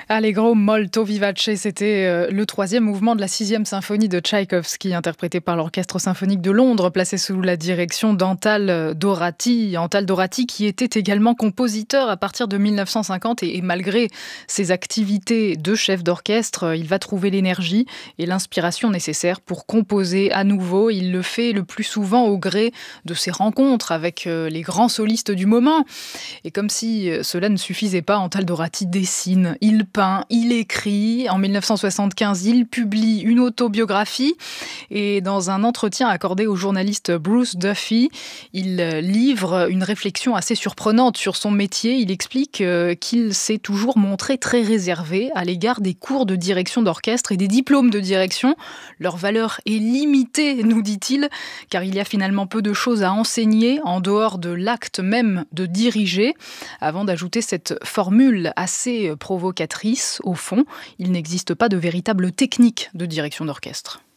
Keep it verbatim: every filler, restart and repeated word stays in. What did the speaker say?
Allegro molto vivace, c'était euh, le troisième mouvement de la sixième symphonie de Tchaïkovski, interprété par l'Orchestre symphonique de Londres, placé sous la direction d'Antal Dorati. Antal Dorati qui était également compositeur à partir de mille neuf cent cinquante et, et malgré ses activités de chef d'orchestre, il va trouver l'énergie et l'inspiration nécessaires pour composer à nouveau. Il le fait le plus souvent au gré de ses rencontres avec euh, les grands solistes du moment. Et comme si euh, cela ne suffisait pas, Antal Dorati dessine, il peint, il écrit. En mille neuf cent soixante-quinze, il publie une autobiographie et dans un entretien accordé au journaliste Bruce Duffy, il livre une réflexion assez surprenante sur son métier. Il explique euh, qu'il s'est toujours montré très réservé à l'égard des cours de direction d'orchestre et des diplômes de direction. Leur valeur est limitée, nous dit-il, car il y a finalement peu de choses à enseigner en dehors de l'acte même de diriger. Avant d'ajouter cette formule assez provocatrice, au fond, il n'existe pas de véritable technique de direction d'orchestre.